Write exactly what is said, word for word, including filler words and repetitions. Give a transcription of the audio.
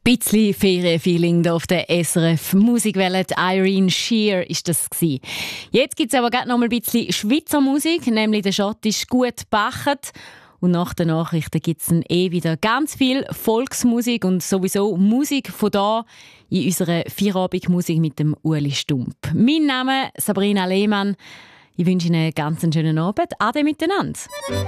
Bisschen Ferienfeeling hier auf der S R F Musikwelle. Irene Shear ist das gsi. Jetzt gibt es aber gerade noch mal ein bisschen Schweizer Musik, nämlich der schottische Gut Bachet. Und nach den Nachrichten gibt es dann eh wieder ganz viel Volksmusik und sowieso Musik von da in unserer Feierabendmusik mit dem Ueli Stump. Mein Name ist Sabrina Lehmann. Ich wünsche Ihnen einen ganz schönen Abend. Ade miteinander.